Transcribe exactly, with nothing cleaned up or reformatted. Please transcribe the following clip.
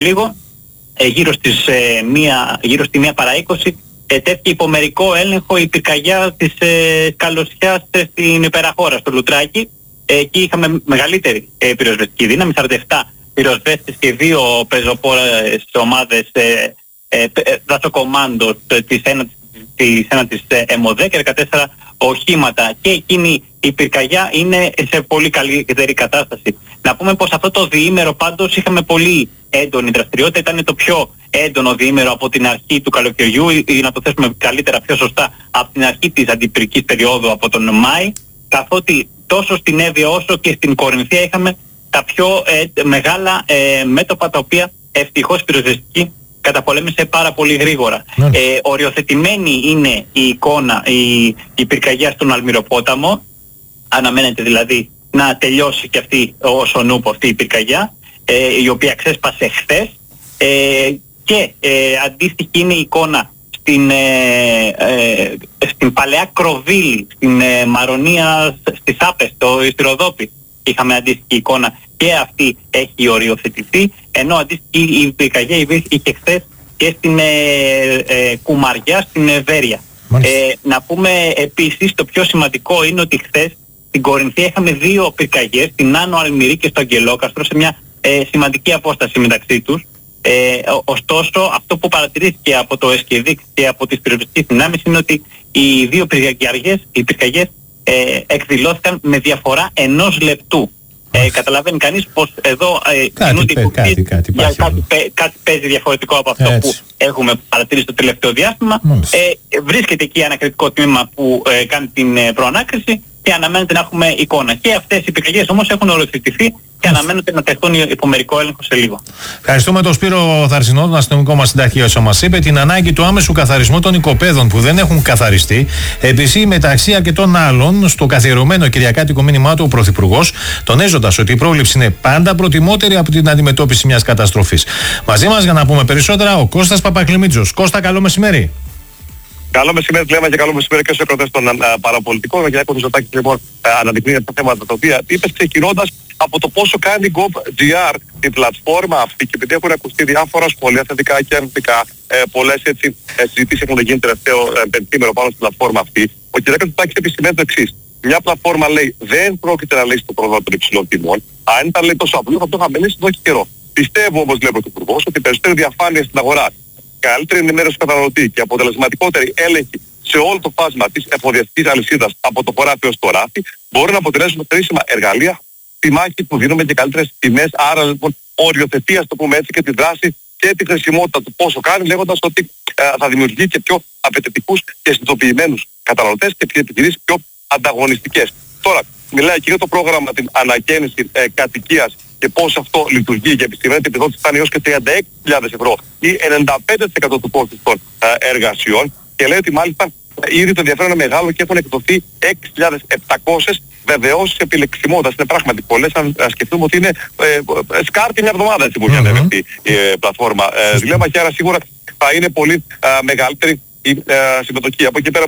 λίγο, ε, γύρω, στις, ε, μία, γύρω στη μία παρά είκοσι, ε, τέθηκε υπομερικό έλεγχο η πυρκαγιά της ε, Καλοσιάς ε, στην Υπεραχώρα, στο Λουτράκι. Ε, εκεί είχαμε μεγαλύτερη ε, πυροσβεστική δύναμη, σαράντα επτά πυροσβέστες και δύο πεζοπόρες ομάδες ε, ε, δασοκομάντος ε, της ένατης της, της ε, ΕΜΟΔΕ και δεκατέσσερα οχήματα. Και εκείνη η πυρκαγιά είναι σε πολύ καλύτερη κατάσταση. Να πούμε πως αυτό το διήμερο πάντως είχαμε πολύ έντονη δραστηριότητα. Ήταν το πιο έντονο διήμερο από την αρχή του καλοκαιριού, ή να το θέσουμε καλύτερα, πιο σωστά, από την αρχή της αντιπυρικής περίοδου από τον Μάη, καθότι τόσο στην Εύβοια όσο και στην Κορινθία είχαμε τα πιο ε, μεγάλα ε, μέτωπα, τα οποία ευτυχώς η πυροσβεστική καταπολέμησε πάρα πολύ γρήγορα. Ναι. Ε, οριοθετημένη είναι η εικόνα, η, η πυρκαγιά στον Αλμυροπόταμο. Αναμένεται δηλαδή να τελειώσει και αυτή ως νούπο αυτή η πυρκαγιά, ε, η οποία ξέσπασε χθες. Ε, και ε, αντίστοιχη είναι η εικόνα στην, ε, ε, στην Παλαιά Κροβίλη, στην ε, Μαρονία, στις Άπες, στο Ροδόπι. Είχαμε αντίστοιχη εικόνα και αυτή έχει οριοθετηθεί, ενώ αντίστοιχη η πυρκαγιά είχε χθες και στην ε, ε, Κουμαριά, στην Εβέρεια. Ε, να πούμε επίσης, το πιο σημαντικό είναι ότι χθες στην Κορινθία είχαμε δύο πυρκαγιές, στην Άνω Αλμυρή και στο Αγγελόκαστρο, σε μια ε, σημαντική απόσταση μεταξύ τους. Ε, ωστόσο, αυτό που παρατηρήθηκε από το ΕΣΚΕΔΙΚ και από τις πυροσβεστικές δυνάμεις είναι ότι οι δύο πυρκαγιές, οι πυρκαγιές ε, εκδηλώθηκαν με διαφορά ενός λεπτού. Ε, καταλαβαίνει κανείς πως εδώ ε, κάτι, πέ, κάτι, κάτι, για κάτι, πέ, κάτι παίζει διαφορετικό από αυτό Έτσι. που έχουμε παρατηρήσει το τελευταίο διάστημα. Ε, βρίσκεται εκεί ένα κριτικό τμήμα που ε, κάνει την ε, προανάκριση και αναμένεται να έχουμε εικόνα. Και αυτές οι πυρκαγιές όμως έχουν οριοθετηθεί και αναμένεται να τεθούν υπομερικό έλεγχο σε λίγο. Ευχαριστούμε τον Σπύρο Θαρσινό, τον αστυνομικό μας συντακτή, όσο μας είπε την ανάγκη του άμεσου καθαρισμού των οικοπαίδων που δεν έχουν καθαριστεί. Επίσης, μεταξύ αρκετών άλλων, στο καθιερωμένο κυριακάτικο μήνυμά του ο Πρωθυπουργός, τονίζοντας ότι η πρόληψη είναι πάντα προτιμότερη από την αντιμετώπιση μιας καταστροφής. Μαζί μας για να πούμε περισσότερα ο Κώστας Παπακλημίτζος. Κώστα, καλό μεσημέρι. Καλό μεσημέρι, λέμε, και καλό μεσημέρι και στους εκδοτές των παραπολιτικών. Ο κ. Μητσοτάκης λοιπόν αναδεικνύει τα θέματα τα οποία είπες, ξεκινώντας από το πόσο κάνει gov.gr την πλατφόρμα αυτή, και επειδή έχουν ακουστεί διάφορα σχόλια θετικά και αρνητικά, ε, πολλές έτσι ε, συζητήσεις έχουν γίνει τελευταίο ε, πεντήμερο πάνω στην πλατφόρμα αυτή, ο κ. Μητσοτάκης επισημαίνει το εξής. Μια πλατφόρμα, λέει, δεν πρόκειται να λύσει το πρόβλημα των υψηλών τιμών. Αν ήταν, λέει, τόσο απλό, θα το είχαμε λύσει εδώ και καιρό. Πιστεύω όμως, λέει ο Πρωθυπουργός, ότι περισσότερη διαφάνεια στην αγορά, καλύτερη ενημέρωση του καταναλωτή και αποτελεσματικότερη έλεγχη σε όλο το φάσμα της εφοδιαστικής αλυσίδας από το χωράφι ως το ράφι μπορούν να αποτελέσουν χρήσιμα εργαλεία στη μάχη που δίνουμε και καλύτερες τιμές. Άρα λοιπόν οριοθετεί, ας το πούμε έτσι, και τη δράση και τη χρησιμότητα του πόσο κάνει, λέγοντας ότι ε, θα δημιουργεί και πιο απαιτητικούς και συνειδητοποιημένους καταναλωτές και επιχειρήσεις πιο ανταγωνιστικές. Τώρα, μιλάει και για το πρόγραμμα την ανακαίνιση ε, κατοικίας και πώς αυτό λειτουργεί, και επισημαίνει ότι η επιδότηση φτάνει έως και τριάντα έξι χιλιάδες ευρώ ή ενενήντα πέντε τοις εκατό του κόστους των ε, εργασιών, και λέει ότι μάλιστα ήδη το ενδιαφέρον είναι μεγάλο και έχουν εκδοθεί έξι χιλιάδες επτακόσιες βεβαιώσεις επιλεξιμότητας. Είναι πράγματι πολλές, αν σκεφτούμε ότι είναι ε, ε, σκάρτη μια εβδομάδα έτσι που mm-hmm. γίνεται αυτή η ε, πλατφόρμα. Ε, Διλέμμα, και άρα σίγουρα θα είναι πολύ ε, μεγαλύτερη η ε, συμμετοχή. Από εκεί πέρα